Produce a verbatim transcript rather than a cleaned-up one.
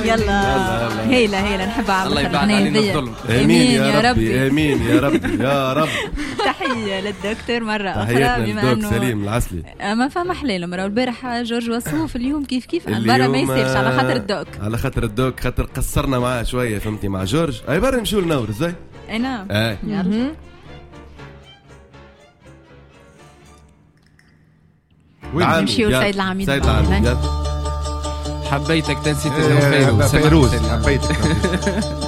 يلا هيلا هيلا نحب عبد الله يبعد علينا الظلم. امين يا ربي امين يا ربي يا رب. تحيه للدكتور مره اخرى بما انه سليم العسلي ما فما حليله مره. البارح جورج وصوف اليوم كيف كيف برا ما يصيرش على خاطر الدوك على خاطر الدوك خاطر قصرنا معاه شويه فهمتي مع جورج. اي برا نمشيو لنور ازاي. اي نعم اي يلا نمشيو لسيد العميد. سيد العميد حبيتك تنسيت النوم. فيروز حبيتك